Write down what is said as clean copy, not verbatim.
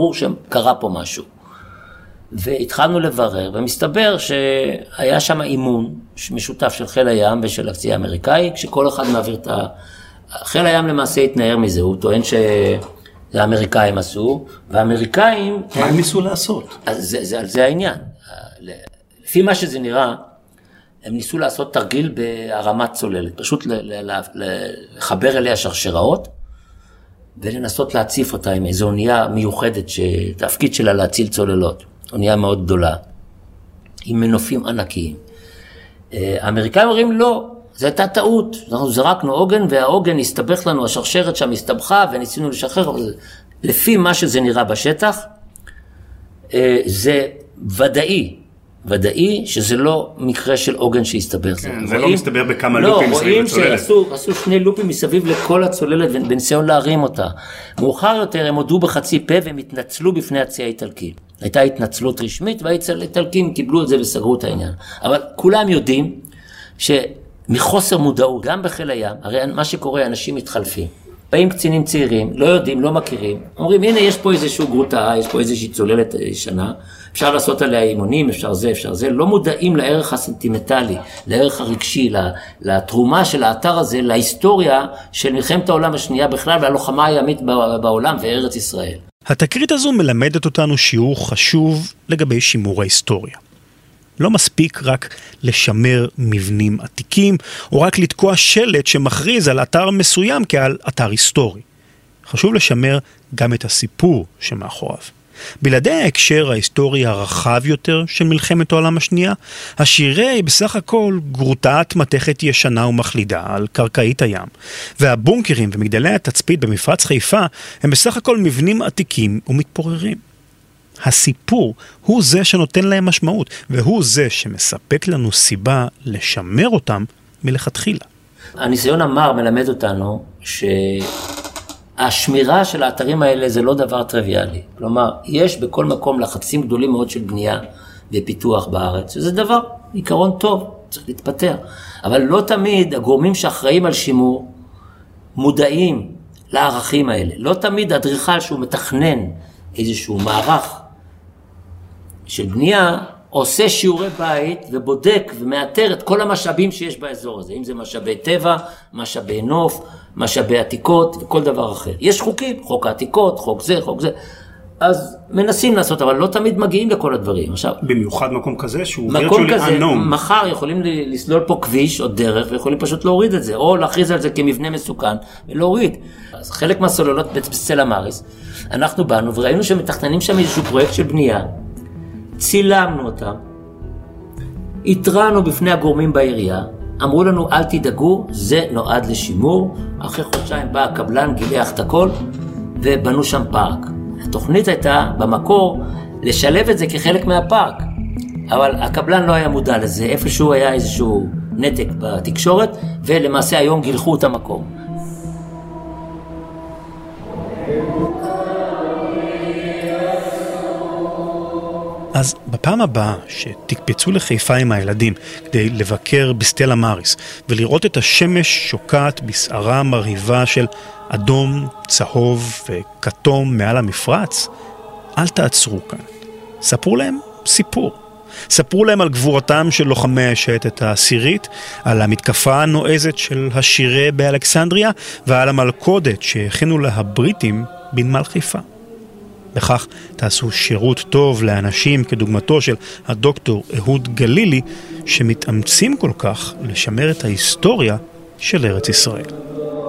ברור שקרה פה משהו. והתחלנו לברר, ומסתבר שהיה שם אימון משותף של חיל הים ושל הקצי האמריקאי, כשכל אחד מעביר את חיל הים למעשה התנער מזה, הוא טוען שזה האמריקאים עשו, והאמריקאים... מה הם ניסו לעשות? זה העניין. לפי מה שזה נראה, הם ניסו לעשות תרגיל בהרמת צוללת, פשוט לחבר אליה שרשראות, ולנסות להציף אותה עם איזו אונייה מיוחדת, שתפקיד שלה להציל צוללות, אונייה מאוד גדולה, עם מנופים ענקיים. האמריקאים אומרים לא, זו הייתה טעות, אנחנו זרקנו עוגן, והעוגן הסתבך לנו, השרשרת שם הסתבכה, וניסינו לשחרר, אבל לפי מה שזה נראה בשטח, זה ודאי שזה לא מקרה של עוגן שהסתבר. כן, זה לא מסתבר בכמה לופים מסביב לצוללת. לא, רואים שעשו 2 לופים מסביב לכל הצוללת בניסיון להרים אותה. מאוחר יותר הם הודו בחצי פה והם התנצלו בפני הצי האיטלקי. הייתה התנצלות רשמית והאיטלקים קיבלו את זה וסגרו את העניין. אבל כולם יודעים שמחוסר מודעות, גם בחיל הים, הרי מה שקורה, אנשים מתחלפים. באים קצינים צעירים, לא יודעים, לא מכירים, אומרים, הנה יש פה איזשהו גרוטה, יש פה איזושהי צוללת ישנה, אפשר לעשות עליה אימונים, אפשר זה, לא מודעים לערך הסנטימנטלי, לערך הרגשי, לתרומה של האתר הזה, להיסטוריה של מלחמת העולם השנייה בכלל, והלוחמה הימית בעולם וארץ ישראל. התקרית הזו מלמדת אותנו שיעור חשוב לגבי שימור ההיסטוריה. לא מספיק רק לשמר מבנים עתיקים, או רק לתקוע שלט שמכריז על אתר מסוים כעל אתר היסטורי. חשוב לשמר גם את הסיפור שמאחוריו. בלעדי ההקשר ההיסטורי הרחב יותר של מלחמת העולם השנייה, השירה היא בסך הכל גרוטת מתכת ישנה ומחלידה על קרקעית הים, והבונקרים ומגדלי התצפית במפרץ חיפה הם בסך הכל מבנים עתיקים ומתפוררים. הסיפור הוא זה שנותן להם משמעות, והוא זה שמספק לנו סיבה לשמר אותם מלכתחילה. הניסיון המר מלמד אותנו שהשמירה של האתרים האלה זה לא דבר טריוויאלי. כלומר, יש בכל מקום לחצים גדולים מאוד של בנייה ופיתוח בארץ, וזה דבר, עיקרון טוב, צריך להתפתח. אבל לא תמיד הגורמים שאחראים על שימור מודעים לערכים האלה. לא תמיד אדריכל שהוא מתכנן איזשהו מערך של בנייה, עושה שיעורי בית ובודק ומאתר את כל המשאבים שיש באזור הזה, אם זה משאבי טבע, משאבי נוף, משאבי עתיקות וכל דבר אחר. יש חוקים, חוק העתיקות, חוק זה, אז מנסים לעשות, אבל לא תמיד מגיעים לכל הדברים. עכשיו, במיוחד מקום כזה שהוא מקום כזה, מחר יכולים לסלול פה כביש או דרך, ויכולים פשוט להוריד את זה, או להכריז על זה כמבנה מסוכן ולהוריד. אז חלק מהסוללות בסלע מאריס, אנחנו באנו וראינו שמתכננים שם איזשהו פרויקט של בנייה, צילמנו אותם, התרענו בפני הגורמים בעירייה, אמרו לנו אל תדאגו, זה נועד לשימור, אחרי חודשיים בא הקבלן, גילח את הכל, ובנו שם פארק. התוכנית הייתה במקור לשלב את זה כחלק מהפארק, אבל הקבלן לא היה מודע לזה, איפשהו היה איזשהו נתק בתקשורת, ולמעשה היום גילחו את המקום. אז בפעם הבאה שתקפצו לחיפה עם הילדים כדי לבקר בסטלה מאריס ולראות את השמש שוקעת בסערה מרהיבה של אדום, צהוב וכתום מעל המפרץ, אל תעצרו כאן. ספרו להם סיפור. ספרו להם על גבורתם של לוחמי השייטת העשירית, על המתקפה הנועזת של השירה באלכסנדריה ועל המלכודת שהכינו לה הבריטים בנמל חיפה. בכך תעשו שירות טוב לאנשים כדוגמתו של הדוקטור אהוד גלילי, שמתאמצים כל כך לשמר את ההיסטוריה של ארץ ישראל.